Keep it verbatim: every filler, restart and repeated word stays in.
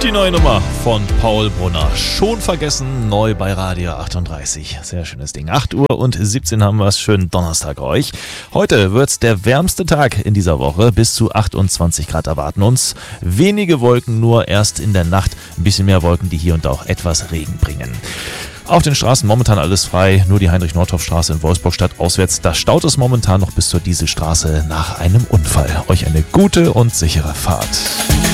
Die neue Nummer von Paul Brunner. Schon vergessen, neu bei Radio achtunddreißig. Sehr schönes Ding. acht Uhr und siebzehn haben wir es. Schönen Donnerstag euch. Heute wird's der wärmste Tag in dieser Woche. Bis zu achtundzwanzig Grad erwarten uns. Wenige Wolken nur, erst in der Nacht ein bisschen mehr Wolken, die hier und da auch etwas Regen bringen. Auf den Straßen momentan alles frei, nur die Heinrich-Nordhoff-Straße in Wolfsburg-Stadt auswärts. Da staut es momentan noch bis zur Dieselstraße nach einem Unfall. Euch eine gute und sichere Fahrt.